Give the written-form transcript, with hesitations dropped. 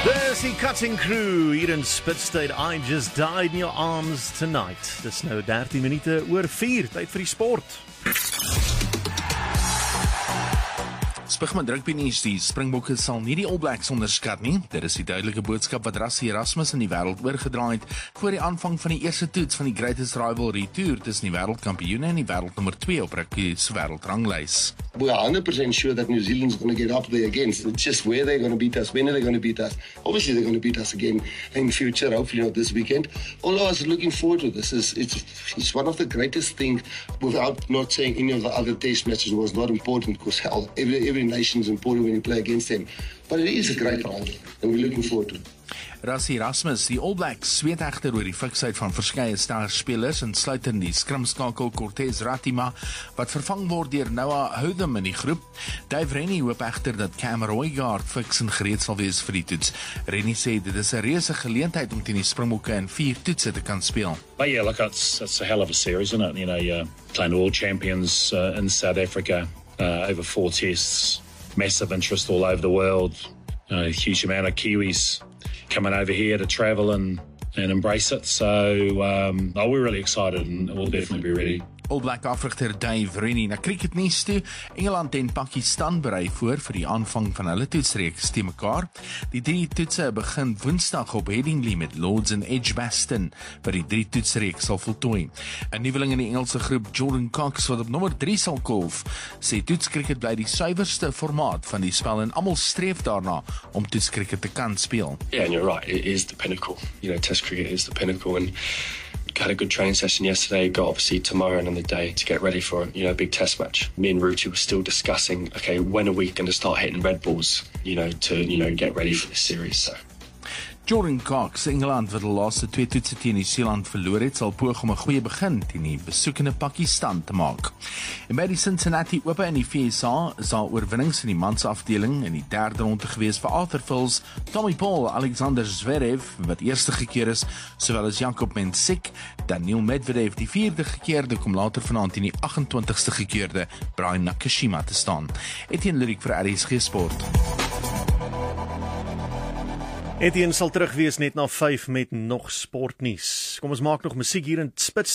There's the Cutting Crew hier in Spitstead. I just died in your arms tonight. Dis nou 13 minute oor 4, tyd vir die sport. Spigman rugby nuus, die Springbokke sal nie die All Blacks onderskat nie. Dit is die duidelike boodskap wat Rassie Erasmus in die wêreld oorgedra het voor die aanvang van die eerste toets van die Greatest Rivalry Tour tussen die wêreldkampioene en die wêreldnommer 2 op rugby se wêreldranglys. We are 100% sure that New Zealand's going to get up there again. It's just where they're going to beat us, when are they going to beat us. Obviously they're going to beat us again in future, hopefully not this weekend. Although I was looking forward to this. It's one of the greatest things, without not saying any of the other test matches was not important, because hell, every nation is important when you play against them. But it is a great round and we're looking forward to it. Rassie Erasmus, die All Blacks sweet egter oor die fiksheid van verskeie starspelers, insluitend die skrimskakel Cortez Ratima, wat vervang word deur Noah Houdem in die groep. Dave Rennie hoop egter dat Cam Roigard fiks en gereed sal wees vir die toets. Rennie sê dit is 'n reuse geleentheid om teen die Springbokke in 4 toetse te kan speel. But yeah, look, that's a hell of a series, isn't it? You know, playing world champions in South Africa, over 4 tests, massive interest all over the world, a huge amount of Kiwis coming over here to travel and embrace it. So we're really excited and we'll definitely be ready. All Black afrigter Dave Rennie na cricket nuus toe. Engeland en Pakistan berei voor vir die aanvang van hulle toetsreeks te mekaar. Die 3 toetse begin Woensdag op Headingley met Lords en Edgbaston, wat die 3 toetsreeks sal voltooi. 'n Nuweling in die Engelse groep, Jordan Cox, wat op nommer 3 sal kolf, sê toetskriket bly die suiwerste formaat van die spel en almal streef daarna om toetskriket te kan speel. Yeah, and you're right, it is the pinnacle. You know, Test cricket is the pinnacle, and had a good training session yesterday, got obviously tomorrow and on the day to get ready for, you know, a big test match. Me and Ruti were still discussing, okay, when are we going to start hitting red balls, you know, to, you know, get ready for this series, so. Jordan Cox, Engeland wat die laaste 2 toetse teen Nieu-Seeland verloor het, sal poog om 'n goeie begin teen die besoekende Pakistan te maak. En by die Cincinnati Ope in die VSA is daar oorwinnings in die mansafdeling in die 3de ronde gewees vir Arthur Fils, Tommy Paul, Alexander Zverev wat eerste gekeer is, sowel as Jakob Mensik, Daniil Medvedev die 4de gekeerde kom later vanaand teen die 28ste gekeerde Brian Nakashima te staan. Etienne Lyric vir RSG Sport. Etienne sal terug wees net na 5 met nog sportnuus. Kom ons maak nog musiek hier in Spits.